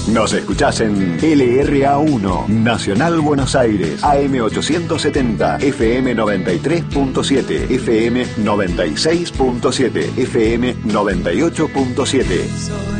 Nos escuchás en LRA1, Nacional Buenos Aires, AM 870, FM 93.7, FM 96.7, FM 98.7.